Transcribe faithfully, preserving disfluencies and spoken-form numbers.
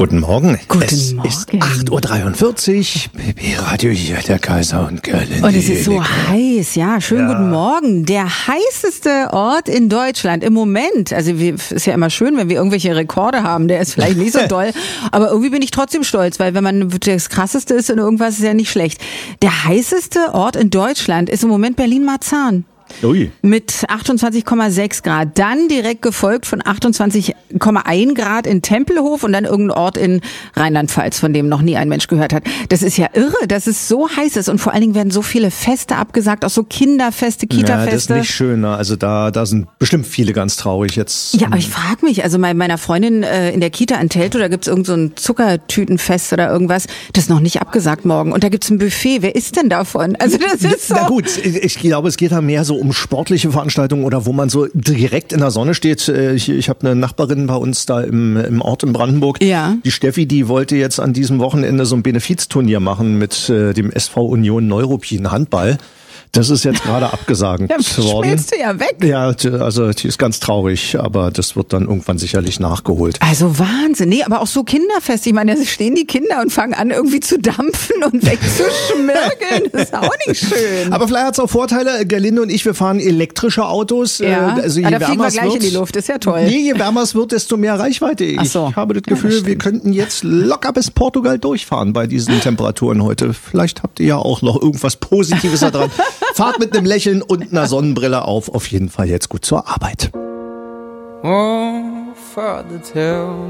Guten Morgen. Guten es Morgen. ist acht Uhr dreiundvierzig. B B Radio hier, der Kaiser und Gerlinde. Und es ist so heiß, ja. Schönen Ja. guten Morgen. Der heißeste Ort in Deutschland im Moment. Also wir, ist ja immer schön, wenn wir irgendwelche Rekorde haben. Der ist vielleicht nicht so doll, aber irgendwie bin ich trotzdem stolz, weil wenn man das Krasseste ist und irgendwas, ist ja nicht schlecht. Der heißeste Ort in Deutschland ist im Moment Berlin-Marzahn. Ui. Mit achtundzwanzig Komma sechs Grad. Dann direkt gefolgt von achtundzwanzig Komma eins Grad in Tempelhof und dann irgendein Ort in Rheinland-Pfalz, von dem noch nie ein Mensch gehört hat. Das ist ja irre, dass es so heiß ist und vor allen Dingen werden so viele Feste abgesagt, auch so Kinderfeste, Ja, Kita-Feste. das ist nicht schön. Ne? Also da, da sind bestimmt viele ganz traurig jetzt. Ja, aber ich frage mich, also bei meiner Freundin äh, in der Kita in Teltow, da gibt's irgend so ein Zuckertütenfest oder irgendwas, das ist noch nicht abgesagt morgen. Und da gibt's ein Buffet. Wer isst denn davon? Also das ist so. Na gut, ich glaube, es geht da mehr so um sportliche Veranstaltungen oder wo man so direkt in der Sonne steht. Ich, ich habe eine Nachbarin bei uns da im, im Ort in Brandenburg. Ja. Die Steffi, die wollte jetzt an diesem Wochenende so ein Benefizturnier machen mit äh, dem S V Union Neuruppin Handball. Das ist jetzt gerade abgesagt Ja, worden. schmilzt du ja weg. Ja, also die ist ganz traurig, aber das wird dann irgendwann sicherlich nachgeholt. Also Wahnsinn. Nee, aber auch so Kinderfest. Ich meine, da stehen die Kinder und fangen an irgendwie zu dampfen und wegzuschmirgeln. Das ist auch nicht schön. Aber vielleicht hat es auch Vorteile. Gerlinde und ich, wir fahren elektrische Autos. Ja, also je ah, da fliegen wärmer wir es gleich wird, in die Luft. Das ist ja toll. Nee, je wärmer es wird, desto mehr Reichweite. Ich Ach so. habe das Ja, Gefühl, das wir stimmt. könnten jetzt locker bis Portugal durchfahren bei diesen Temperaturen heute. Vielleicht habt ihr ja auch noch irgendwas Positives da dran. Fahrt mit einem Lächeln und einer Sonnenbrille auf. Auf jeden Fall jetzt gut zur Arbeit. Oh, Father, tell